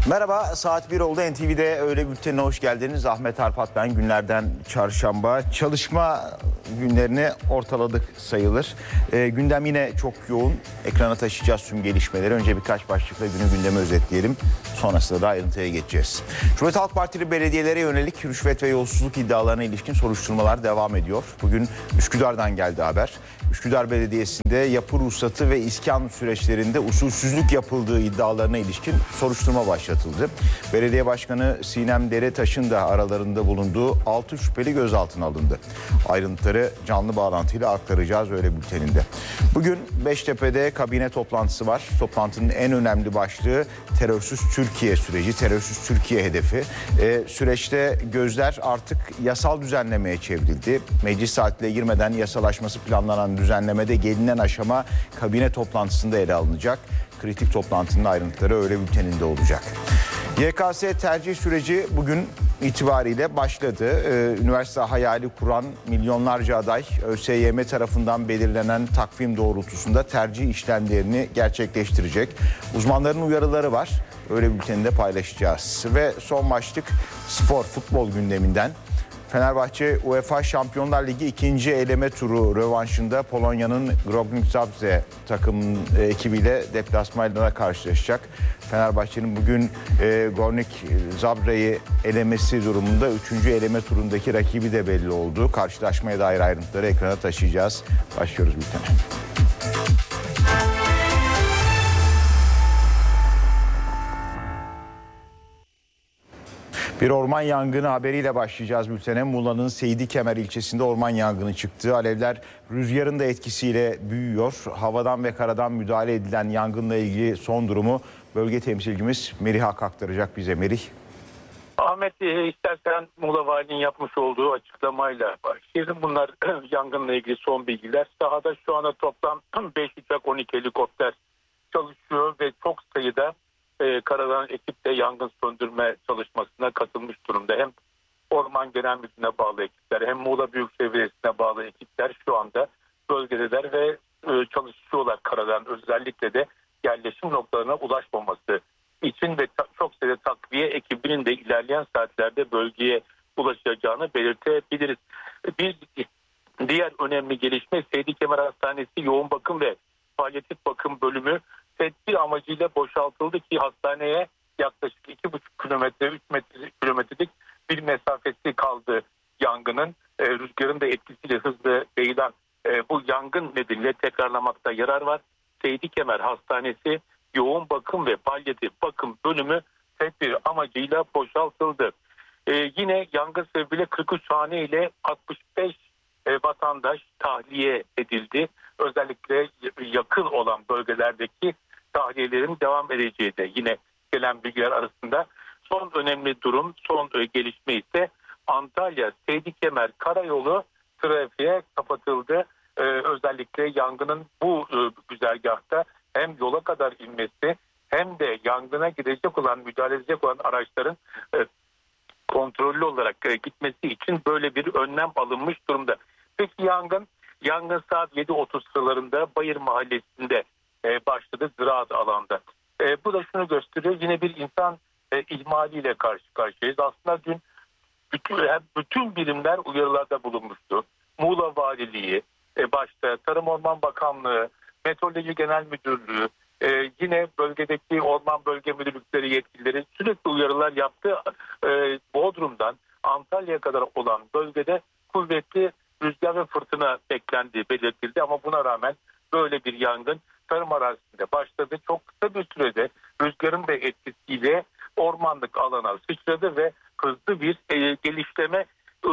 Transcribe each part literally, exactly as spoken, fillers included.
Merhaba, saat bir oldu. N T V'de öğle bültenine hoş geldiniz. Ahmet Arpat ben. Günlerden çarşamba. Çalışma günlerini ortaladık sayılır. E, gündem yine çok yoğun. Ekrana taşıyacağız tüm gelişmeleri. Önce birkaç başlıkla günü gündemi özetleyelim. Sonrasında da ayrıntıya geçeceğiz. Cumhuriyet Halk Partili belediyelere yönelik rüşvet ve yolsuzluk iddialarına ilişkin soruşturmalar devam ediyor. Bugün Üsküdar'dan geldi haber. Üsküdar Belediyesi'nde yapı ruhsatı ve iskan süreçlerinde usulsüzlük yapıldığı iddialarına ilişkin soruşturma başlatıldı. Belediye Başkanı Sinem Deretaş'ın da aralarında bulunduğu altı şüpheli gözaltına alındı. Ayrıntıları canlı bağlantıyla aktaracağız öğle bülteninde. Bugün Beştepe'de kabine toplantısı var. Toplantının en önemli başlığı terörsüz Türkiye süreci, terörsüz Türkiye hedefi. Ee, süreçte gözler artık yasal düzenlemeye çevrildi. Meclis saatine girmeden yasalaşması planlanan düzenlemede gelinen aşama kabine toplantısında ele alınacak. Kritik toplantının ayrıntıları öğle bülteninde olacak. Y K S tercih süreci bugün itibariyle başladı. Ee, üniversite hayali kuran milyonlarca aday ÖSYM tarafından belirlenen takvim doğrultusunda tercih işlemlerini gerçekleştirecek. Uzmanların uyarıları var. Öğle bülteninde paylaşacağız. Ve son başlık spor, futbol gündeminden. Fenerbahçe UEFA Şampiyonlar Ligi ikinci eleme turu rövanşında Polonya'nın Górnik Zabrze takım ekibiyle deplasmanla karşılaşacak. Fenerbahçe'nin bugün e, Górnik Zabrza'yı elemesi durumunda üçüncü eleme turundaki rakibi de belli oldu. Karşılaşmaya dair ayrıntıları ekrana taşıyacağız. Başlıyoruz bültene. Bir orman yangını haberiyle başlayacağız bültene. Muğla'nın Seydikemer ilçesinde orman yangını çıktı. Alevler rüzgarın da etkisiyle büyüyor. Havadan ve karadan müdahale edilen yangınla ilgili son durumu bölge temsilcimiz Merih Ak aktaracak bize. Merih. Ahmet, istersen Muğla Valinin yapmış olduğu açıklamayla başlayalım. Bunlar yangınla ilgili son bilgiler. Sahada şu anda toplam beş uçak on iki helikopter çalışıyor ve çok sayıda e, karadan ekip de yangın söndürme çalışmasına katılmış durumda. Hem Orman Genel Müdürlüğü'ne bağlı ekipler hem Muğla Büyükşehir Belediyesi'ne bağlı ekipler şu anda bölgedeler ve e, çalışıyorlar karadan, özellikle de yerleşim noktalarına ulaşmaması için ve çok sayıda takviye ekibinin de ilerleyen saatlerde bölgeye ulaşacağını belirtebiliriz. Bir diğer önemli gelişme Seydikemer Hastanesi yoğun bakım ve palyatif bakım bölümü tedbir amacıyla boşaltıldı ki hastaneye yaklaşık iki buçuk kilometre üç kilometrelik bir mesafesi kaldı yangının. E, rüzgarın da etkisiyle hızlı yayılan e, bu yangın nedeniyle tekrarlamakta yarar var. Seydikemer Hastanesi yoğun bakım ve palyatif bakım bölümü tedbir amacıyla boşaltıldı. Ee, yine yangın sebebiyle kırk üç hane ile altmış beş e, vatandaş tahliye edildi. Özellikle yakın olan bölgelerdeki tahliyelerin devam edeceği de yine gelen bilgiler arasında. Son önemli durum, son e, gelişme ise Antalya Seydikemer Karayolu trafiğe kapatıldı. Ee, özellikle yangının bu e, güzergahta hem yola kadar inmesi hem de yangına gidecek olan, müdahale edecek olan araçların e, kontrollü olarak e, gitmesi için böyle bir önlem alınmış durumda. Peki yangın, yangın saat yedi otuz sıralarında Bayır Mahallesi'nde e, başladı, ziraat alanda. E, bu da şunu gösteriyor, yine bir insan e, ihmaliyle karşı karşıyayız. Aslında dün bütün, bütün birimler uyarılarda bulunmuştu. Muğla Valiliği, e, başta Tarım Orman Bakanlığı, Meteoroloji Genel Müdürlüğü, e, yine bölgedeki orman bölge müdürlükleri yetkilileri sürekli uyarılar yaptı. E, Bodrum'dan Antalya'ya kadar olan bölgede kuvvetli rüzgar ve fırtına beklendiği belirtildi ama buna rağmen böyle bir yangın tarım arazisinde başladı. Çok kısa bir sürede rüzgarın da etkisiyle ormanlık alana sıçradı ve hızlı bir e, gelişleme e,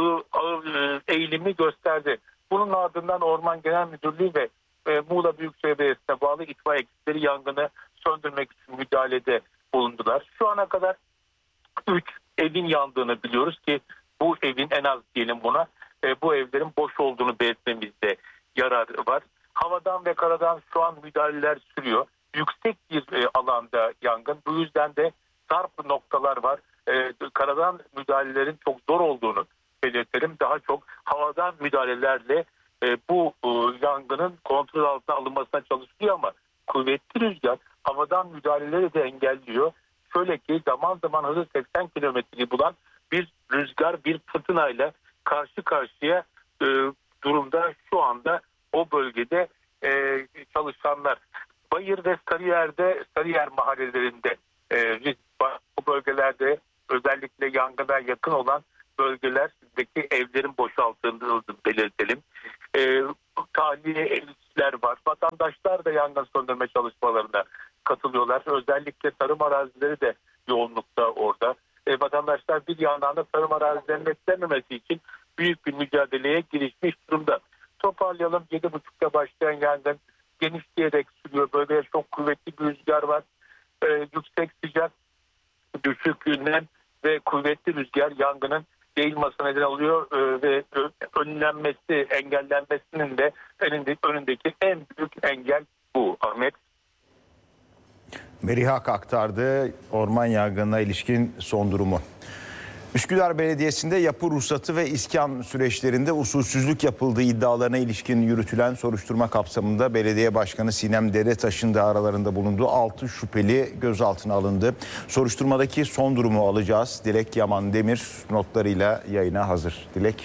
e, eğilimi gösterdi. Bunun ardından Orman Genel Müdürlüğü ve e, Muğla Büyükşehir Belediyesi'ne bağlı itfaiye ekipleri yangını söndürmek için müdahalede bulundular. Şu ana kadar üç evin yandığını biliyoruz ki bu evin en az diyelim buna e, bu evlerin boş olduğunu belirtmemizde yarar var. Havadan ve karadan şu an müdahaleler sürüyor. Yüksek bir e, alanda yangın. Bu yüzden de sarp noktalar var. E, karadan müdahalelerin çok zor olduğunu belirtelim. Daha çok havadan müdahalelerle e, bu e, yangının kontrol altına alınmasına çalışılıyor ama kuvvetli rüzgar havadan müdahaleleri de engelliyor. şöyle ki zaman zaman hızı seksen kilometreyi bulan bir rüzgar, bir fırtınayla karşı karşıya e, durumda şu anda o bölgede e, çalışanlar. Bayır ve Sarıyer'de, Sarıyer mahallelerinde e, bu bölgelerde özellikle yangına yakın olan bölgelerdeki evlerin boşaltıldığını belirtelim. E, tahliye elçiler var. Vatandaşlar da yangın söndürme çalışmalarına katılıyorlar. Özellikle tarım arazileri de yoğunlukta orada. E, vatandaşlar bir yandan da tarım arazilerinin etkilenmemesi için büyük bir mücadeleye girişmiş durumda. Toparlayalım. yedi buçukta başlayan yangın genişleyerek sürüyor. Bölgede çok kuvvetli bir rüzgar var. E, yüksek sıcak, düşük nem ve kuvvetli rüzgar yangının yayılmasına neden oluyor e, ve önlenmesi, engellenmesinin de önünde, önündeki en büyük engel bu Ahmet. Meriha Ak aktardı orman yangınına ilişkin son durumu. Üsküdar Belediyesi'nde yapı ruhsatı ve iskan süreçlerinde usulsüzlük yapıldığı iddialarına ilişkin yürütülen soruşturma kapsamında Belediye Başkanı Sinem Deretaş'ın da aralarında bulunduğu altı şüpheli gözaltına alındı. Soruşturmadaki son durumu alacağız. Dilek Yaman Demir notlarıyla yayına hazır. Dilek.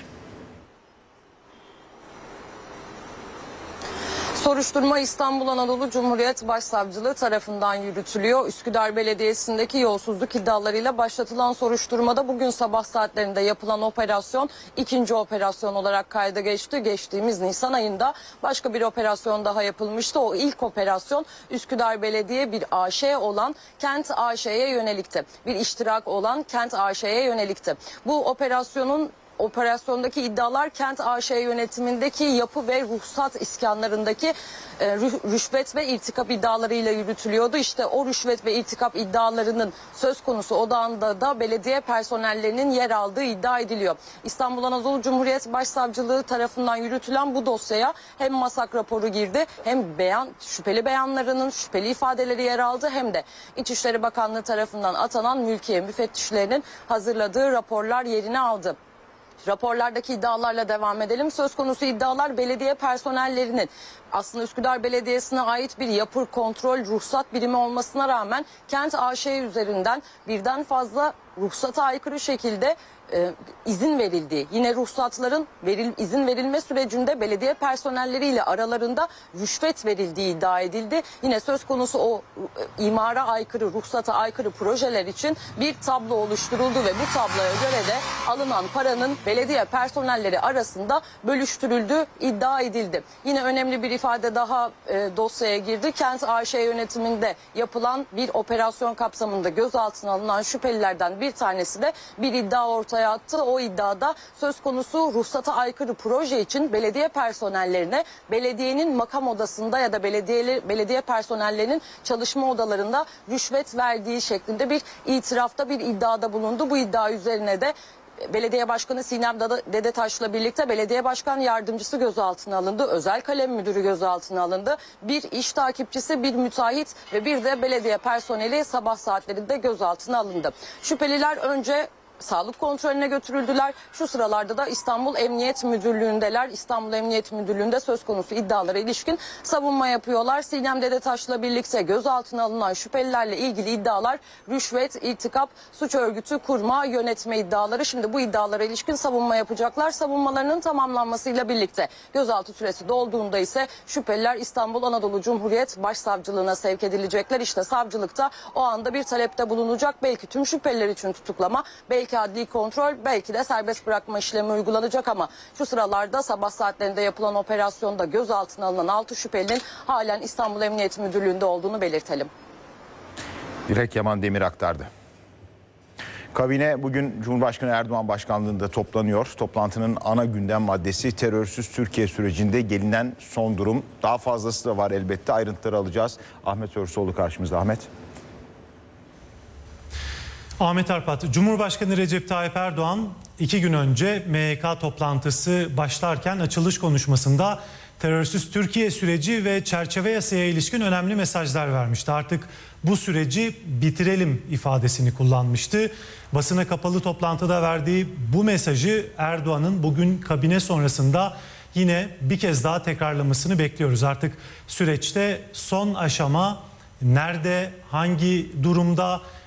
Soruşturma İstanbul Anadolu Cumhuriyet Başsavcılığı tarafından yürütülüyor. Üsküdar Belediyesi'ndeki yolsuzluk iddialarıyla başlatılan soruşturmada bugün sabah saatlerinde yapılan operasyon ikinci operasyon olarak kayda geçti. Geçtiğimiz Nisan ayında başka bir operasyon daha yapılmıştı. O ilk operasyon Üsküdar Belediye bir A Ş olan Kent A Ş'ye yönelikti. Bir iştirak olan Kent A Ş'ye yönelikti. Bu operasyonun Operasyondaki iddialar Kent A Ş yönetimindeki yapı ve ruhsat iskanlarındaki e, rüşvet ve irtikap iddialarıyla yürütülüyordu. İşte o rüşvet ve irtikap iddialarının söz konusu odağında da belediye personellerinin yer aldığı iddia ediliyor. İstanbul Anadolu Cumhuriyet Başsavcılığı tarafından yürütülen bu dosyaya hem masak raporu girdi, hem beyan şüpheli beyanlarının şüpheli ifadeleri yer aldı, hem de İçişleri Bakanlığı tarafından atanan mülkiye müfettişlerinin hazırladığı raporlar yerini aldı. Raporlardaki iddialarla devam edelim. Söz konusu iddialar belediye personellerinin aslında Üsküdar Belediyesi'ne ait bir yapı kontrol ruhsat birimi olmasına rağmen Kent A Ş üzerinden birden fazla ruhsata aykırı şekilde e, izin verildiği, yine ruhsatların veril, izin verilme sürecinde belediye personelleriyle aralarında rüşvet verildiği iddia edildi. Yine söz konusu o e, imara aykırı, ruhsata aykırı projeler için bir tablo oluşturuldu ve bu tabloya göre de alınan paranın belediye personelleri arasında bölüştürüldüğü iddia edildi. Yine önemli bir ifade daha e, dosyaya girdi. Kent A Ş yönetiminde yapılan bir operasyon kapsamında gözaltına alınan şüphelilerden bir tanesi de bir iddia ortaya attı. O iddiada söz konusu ruhsata aykırı proje için belediye personellerine belediyenin makam odasında ya da belediye, belediye personellerinin çalışma odalarında rüşvet verdiği şeklinde bir itirafta, bir iddiada bulundu. Bu iddia üzerine de Belediye Başkanı Sinem Dedetaş'la birlikte Belediye Başkan Yardımcısı gözaltına alındı. Özel Kalem Müdürü gözaltına alındı. Bir iş takipçisi, bir müteahhit ve bir de belediye personeli sabah saatlerinde gözaltına alındı. Şüpheliler önce sağlık kontrolüne götürüldüler. Şu sıralarda da İstanbul Emniyet Müdürlüğü'ndeler. İstanbul Emniyet Müdürlüğü'nde söz konusu iddialara ilişkin savunma yapıyorlar. Sinem Dedetaş'la birlikte gözaltına alınan şüphelilerle ilgili iddialar rüşvet, irtikap, suç örgütü kurma, yönetme iddiaları. Şimdi bu iddialara ilişkin savunma yapacaklar. Savunmalarının tamamlanmasıyla birlikte gözaltı süresi dolduğunda ise şüpheliler İstanbul Anadolu Cumhuriyet Başsavcılığına sevk edilecekler. İşte savcılıkta o anda bir talepte bulunacak. Belki tüm şüpheliler için tutuklama, belki Belki adli kontrol, belki de serbest bırakma işlemi uygulanacak ama şu sıralarda sabah saatlerinde yapılan operasyonda gözaltına alınan altı şüphelinin halen İstanbul Emniyet Müdürlüğü'nde olduğunu belirtelim. Dilek Yaman Demir aktardı. Kabine bugün Cumhurbaşkanı Erdoğan başkanlığında toplanıyor. Toplantının ana gündem maddesi terörsüz Türkiye sürecinde gelinen son durum. Daha fazlası da var elbette, ayrıntıları alacağız. Ahmet Örsoğlu karşımızda. Ahmet. Ahmet Arpat, Cumhurbaşkanı Recep Tayyip Erdoğan iki gün önce M Y K toplantısı başlarken açılış konuşmasında terörsüz Türkiye süreci ve çerçeve yasaya ilişkin önemli mesajlar vermişti. Artık bu süreci bitirelim ifadesini kullanmıştı. Basına kapalı toplantıda verdiği bu mesajı Erdoğan'ın bugün kabine sonrasında yine bir kez daha tekrarlamasını bekliyoruz. Artık süreçte son aşama nerede, hangi durumda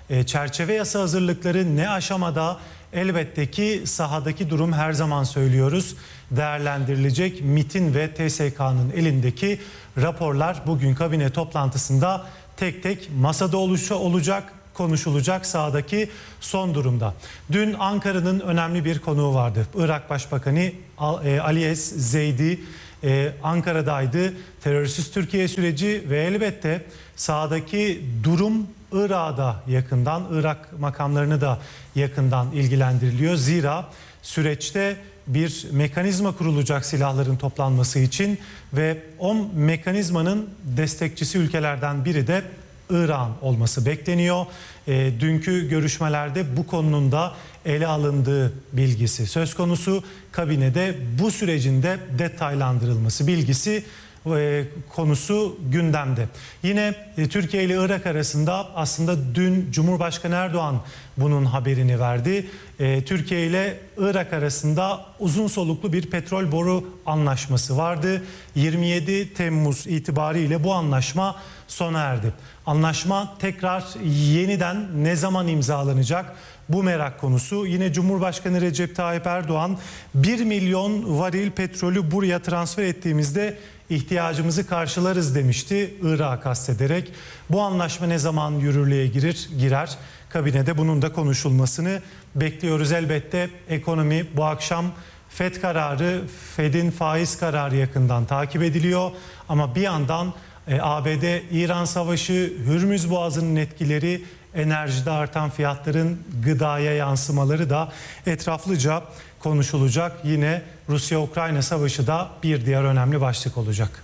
E, çerçeve yasa hazırlıkları ne aşamada? Elbette ki sahadaki durum her zaman söylüyoruz değerlendirilecek. MİT'in ve T S K'nın elindeki raporlar bugün kabine toplantısında tek tek masada oluşa olacak, konuşulacak sahadaki son durumda. Dün Ankara'nın önemli bir konuğu vardı. Irak Başbakanı Aliyez Zeydi Ee, Ankara'daydı. Terörsüz Türkiye süreci ve elbette sahadaki durum Irak'a da yakından, Irak makamlarını da yakından ilgilendiriliyor. Zira süreçte bir mekanizma kurulacak silahların toplanması için ve o mekanizmanın destekçisi ülkelerden biri de İran olması bekleniyor. E, dünkü görüşmelerde bu konunun da ele alındığı bilgisi söz konusu. Kabinede bu sürecin de detaylandırılması bilgisi e, konusu gündemde. Yine e, Türkiye ile Irak arasında aslında dün Cumhurbaşkanı Erdoğan bunun haberini verdi. E, Türkiye ile Irak arasında uzun soluklu bir petrol boru anlaşması vardı. yirmi yedi Temmuz itibariyle bu anlaşma sona erdi. Anlaşma tekrar yeniden ne zaman imzalanacak? Bu merak konusu. Yine Cumhurbaşkanı Recep Tayyip Erdoğan bir milyon varil petrolü buraya transfer ettiğimizde ihtiyacımızı karşılarız demişti, Irak'ı kastederek. Bu anlaşma ne zaman yürürlüğe girir, girer? Kabinede bunun da konuşulmasını bekliyoruz. Elbette ekonomi bu akşam F E D kararı, F E D'in faiz kararı yakından takip ediliyor. Ama bir yandan e, A B D-İran savaşı, Hürmüz Boğazı'nın etkileri, enerjide artan fiyatların gıdaya yansımaları da etraflıca konuşulacak. Yine Rusya-Ukrayna savaşı da bir diğer önemli başlık olacak.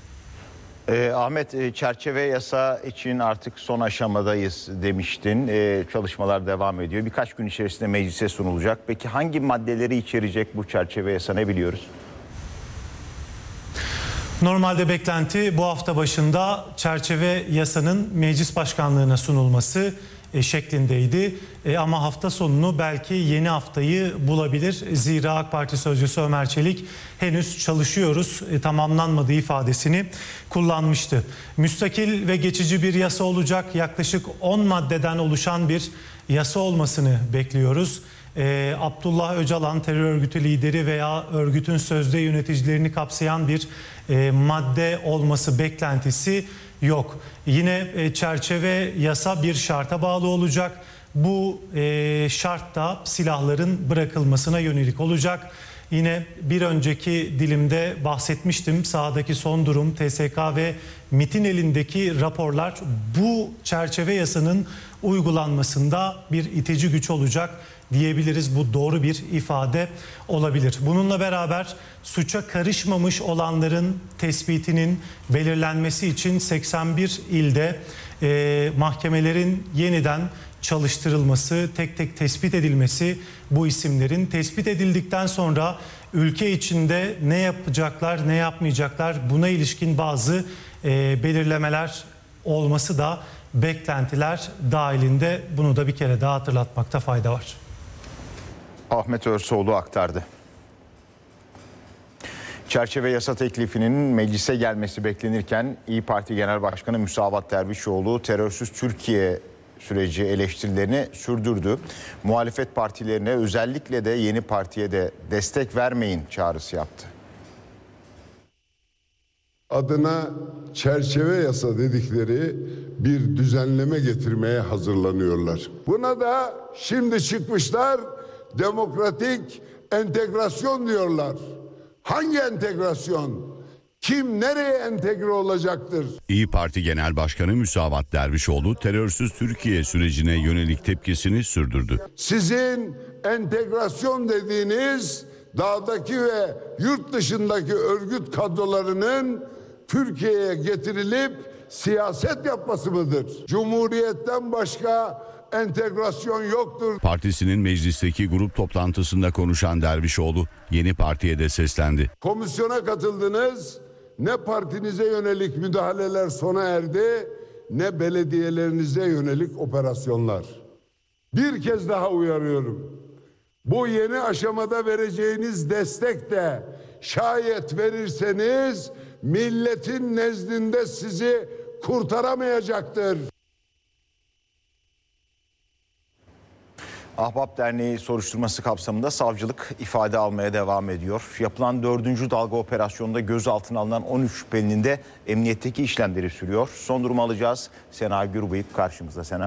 Ee, Ahmet, e, çerçeve yasa için artık son aşamadayız demiştin. Ee, çalışmalar devam ediyor. Birkaç gün içerisinde meclise sunulacak. Peki hangi maddeleri içerecek bu çerçeve yasa, ne biliyoruz? Normalde beklenti bu hafta başında çerçeve yasanın meclis başkanlığına sunulması e, şeklindeydi. E, ama hafta sonunu belki yeni haftayı bulabilir. Zira AK Parti sözcüsü Ömer Çelik henüz çalışıyoruz, e, tamamlanmadığı ifadesini kullanmıştı. Müstakil ve geçici bir yasa olacak. Yaklaşık on maddeden oluşan bir yasa olmasını bekliyoruz. Ee, Abdullah Öcalan terör örgütü lideri veya örgütün sözde yöneticilerini kapsayan bir e, madde olması beklentisi yok. Yine e, çerçeve yasa bir şarta bağlı olacak. Bu e, şart da silahların bırakılmasına yönelik olacak. Yine bir önceki dilimde bahsetmiştim. Sahadaki son durum, T S K ve MİT'in elindeki raporlar bu çerçeve yasanın uygulanmasında bir itici güç olacak diyebiliriz. Bu doğru bir ifade olabilir. Bununla beraber suça karışmamış olanların tespitinin belirlenmesi için seksen bir ilde e, mahkemelerin yeniden çalıştırılması, tek tek tespit edilmesi, bu isimlerin tespit edildikten sonra ülke içinde ne yapacaklar, ne yapmayacaklar, buna ilişkin bazı e, belirlemeler olması da beklentiler dahilinde. Bunu da bir kere daha hatırlatmakta fayda var. Ahmet Örsoğlu aktardı. Çerçeve yasa teklifinin meclise gelmesi beklenirken İYİ Parti Genel Başkanı Müsavat Dervişoğlu terörsüz Türkiye süreci eleştirilerini sürdürdü. Muhalefet partilerine, özellikle de yeni partiye de destek vermeyin çağrısı yaptı. Adına çerçeve yasa dedikleri bir düzenleme getirmeye hazırlanıyorlar. Buna da şimdi çıkmışlar demokratik entegrasyon diyorlar. Hangi entegrasyon? Kim nereye entegre olacaktır? İYİ Parti Genel Başkanı Müsavat Dervişoğlu terörsüz Türkiye sürecine yönelik tepkisini sürdürdü. Sizin entegrasyon dediğiniz dağdaki ve yurt dışındaki örgüt kadrolarının Türkiye'ye getirilip siyaset yapması mıdır? Cumhuriyetten başka entegrasyon yoktur. Partisinin meclisteki grup toplantısında konuşan Dervişoğlu yeni partiye de seslendi. Komisyona katıldınız, ne partinize yönelik müdahaleler sona erdi, ne belediyelerinize yönelik operasyonlar. Bir kez daha uyarıyorum. Bu yeni aşamada vereceğiniz destek de şayet verirseniz milletin nezdinde sizi kurtaramayacaktır. Ahbap Derneği soruşturması kapsamında savcılık ifade almaya devam ediyor. Yapılan dördüncü dalga operasyonunda gözaltına alınan on üç şüphelinin de emniyetteki işlemleri sürüyor. Son durumu alacağız. Sena Gürbeyip karşımızda. Sena.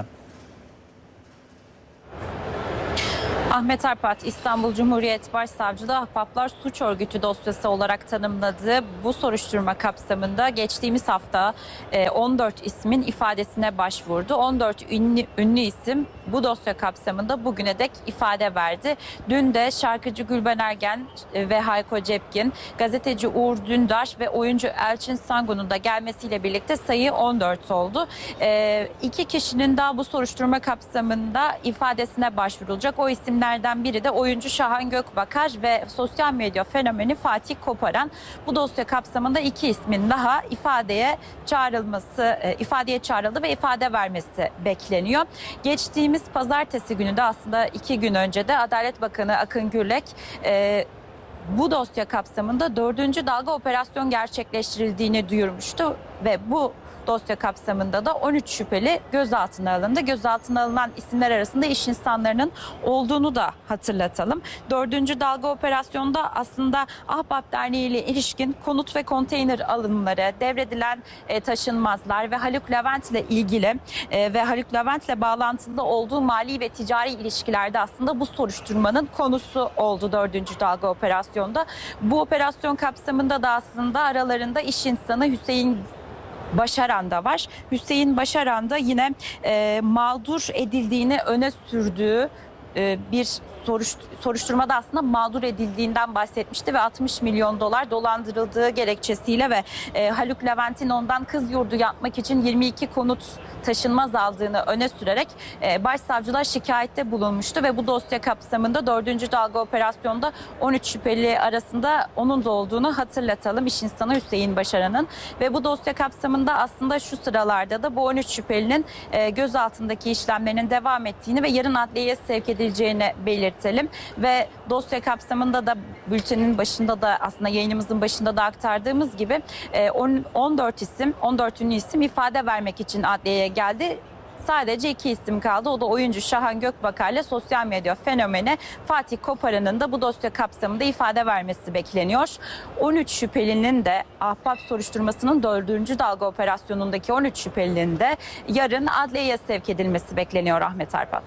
Ahmet Arpat, İstanbul Cumhuriyet Başsavcılığı Ahbaplar Suç Örgütü dosyası olarak tanımladığı bu soruşturma kapsamında geçtiğimiz hafta on dört ismin ifadesine başvurdu. on dört ünlü, ünlü isim bu dosya kapsamında bugüne dek ifade verdi. Dün de şarkıcı Gülben Ergen ve Hayko Cepkin, gazeteci Uğur Dündar ve oyuncu Elçin Sangun'un da gelmesiyle birlikte sayı on dört oldu. E, iki kişinin daha bu soruşturma kapsamında ifadesine başvurulacak. O isimlerden biri de oyuncu Şahan Gökbakar ve sosyal medya fenomeni Fatih Koparan. Bu dosya kapsamında iki ismin daha ifadeye çağrılması, ifadeye çağrıldı ve ifade vermesi bekleniyor. Geçtiğimiz pazartesi günü de aslında iki gün önce de Adalet Bakanı Akın Gürlek e, bu dosya kapsamında dördüncü dalga operasyon gerçekleştirildiğini duyurmuştu ve bu dosya kapsamında da on üç şüpheli gözaltına alındı. Gözaltına alınan isimler arasında iş insanlarının olduğunu da hatırlatalım. Dördüncü dalga operasyonda aslında Ahbap Derneği ile ilişkin konut ve konteyner alımları, devredilen e, taşınmazlar ve Haluk Levent ile ilgili e, ve Haluk Levent ile bağlantılı olduğu mali ve ticari ilişkilerde aslında bu soruşturmanın konusu oldu dördüncü dalga operasyonda. Bu operasyon kapsamında da aslında aralarında iş insanı Hüseyin Başaran da var. Hüseyin Başaran da yine e, mağdur edildiğini öne sürdüğü e, bir soruş, soruşturmada aslında mağdur edildiğinden bahsetmişti ve altmış milyon dolar dolandırıldığı gerekçesiyle ve e, Haluk Levent'in ondan kız yurdu yapmak için yirmi iki konut taşınmaz aldığını öne sürerek e, başsavcılığa şikayette bulunmuştu ve bu dosya kapsamında dördüncü dalga operasyonda on üç şüpheli arasında onun da olduğunu hatırlatalım. İş insanı Hüseyin Başaran'ın ve bu dosya kapsamında aslında şu sıralarda da bu on üç şüphelinin e, gözaltındaki işlemlerinin devam ettiğini ve yarın adliyeye sevk edileceğini belirtelim ve dosya kapsamında da bültenin başında da aslında yayınımızın başında da aktardığımız gibi e, on dört isim, on dört ünlü isim ifade vermek için adliyeye geldi. Sadece iki isim kaldı. O da oyuncu Şahan Gökbakar ile sosyal medya fenomeni Fatih Koparan'ın da bu dosya kapsamında ifade vermesi bekleniyor. on üç şüphelinin de Ahbap soruşturmasının dördüncü dalga operasyonundaki on üç şüphelinin de yarın adliyeye sevk edilmesi bekleniyor Ahmet Arpat.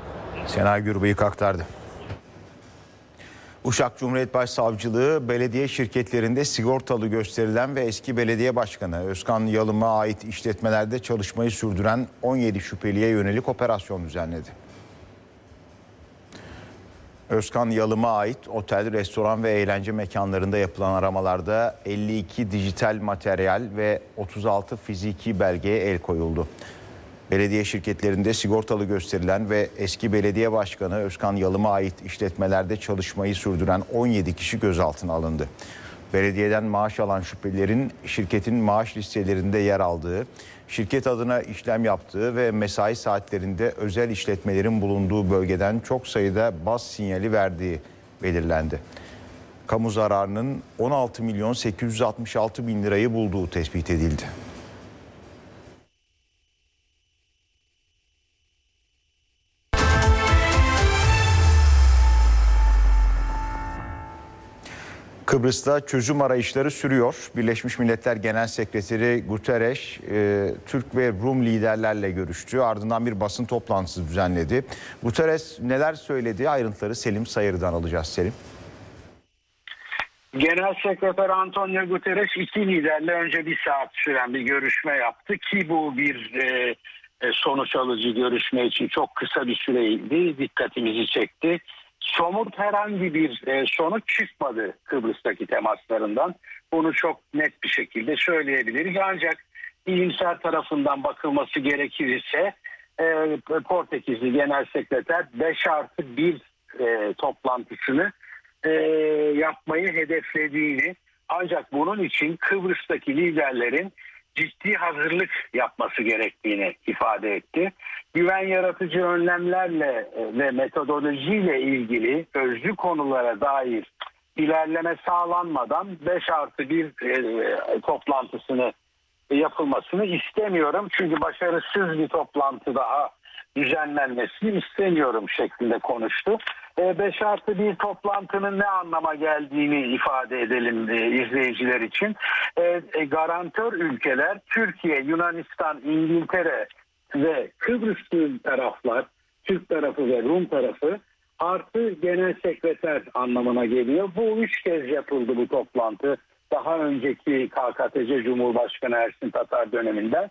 Sena Gürbeyik aktardı. Uşak Cumhuriyet Başsavcılığı belediye şirketlerinde sigortalı gösterilen ve eski belediye başkanı Özkan Yalım'a ait işletmelerde çalışmayı sürdüren on yedi şüpheliye yönelik operasyon düzenledi. Özkan Yalım'a ait otel, restoran ve eğlence mekanlarında yapılan aramalarda elli iki dijital materyal ve otuz altı fiziki belgeye el koyuldu. Belediye şirketlerinde sigortalı gösterilen ve eski belediye başkanı Özkan Yalım'a ait işletmelerde çalışmayı sürdüren on yedi kişi gözaltına alındı. Belediyeden maaş alan şüphelilerin şirketin maaş listelerinde yer aldığı, şirket adına işlem yaptığı ve mesai saatlerinde özel işletmelerin bulunduğu bölgeden çok sayıda baz sinyali verdiği belirlendi. Kamu zararının on altı milyon sekiz yüz altmış altı bin lirayı bulduğu tespit edildi. Kıbrıs'ta çözüm arayışları sürüyor. Birleşmiş Milletler Genel Sekreteri Guterres, e, Türk ve Rum liderlerle görüştü. Ardından bir basın toplantısı düzenledi. Guterres neler söyledi? Ayrıntıları Selim Sayır'dan alacağız. Selim. Genel Sekreter Antonio Guterres iki liderle önce bir saat süren bir görüşme yaptı ki bu bir e, sonuç alıcı görüşme için çok kısa bir süreydi. Dikkatimizi çekti. Somut herhangi bir sonuç çıkmadı Kıbrıs'taki temaslarından. Bunu çok net bir şekilde söyleyebiliriz. Ancak iyimser tarafından bakılması gerekirse e, Portekizli Genel Sekreter beş artı bir e, toplantısını e, yapmayı hedeflediğini, ancak bunun için Kıbrıs'taki liderlerin ciddi hazırlık yapması gerektiğini ifade etti. Güven yaratıcı önlemlerle ve metodolojiyle ilgili özlü konulara dair ilerleme sağlanmadan beş artı bir e, toplantısını yapılmasını istemiyorum. Çünkü başarısız bir toplantı daha düzenlenmesini istemiyorum şeklinde konuştu. beş artı bir toplantının ne anlama geldiğini ifade edelim e, izleyiciler için. E, e, garantör ülkeler Türkiye, Yunanistan, İngiltere ve Kıbrıslı taraflar, Türk tarafı ve Rum tarafı artı genel sekreter anlamına geliyor. Bu üç kez yapıldı bu toplantı. Daha önceki K K T C Cumhurbaşkanı Ersin Tatar döneminde